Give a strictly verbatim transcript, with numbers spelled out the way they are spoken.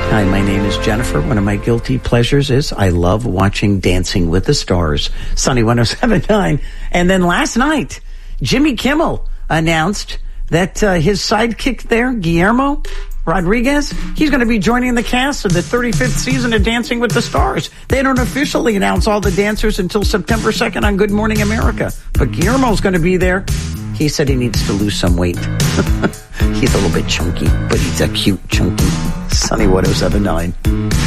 Hi, my name is Jennifer. One of my guilty pleasures is I love watching Dancing with the Stars. Sunny one oh seven point nine. And then last night, Jimmy Kimmel announced that uh, his sidekick there, Guillermo Rodriguez, he's going to be joining the cast of the thirty-fifth season of Dancing with the Stars. They don't officially announce all the dancers until September second on Good Morning America. But Guillermo's going to be there. He said he needs to lose some weight. He's a little bit chunky, but he's a cute chunky. Sunny one oh seven point nine.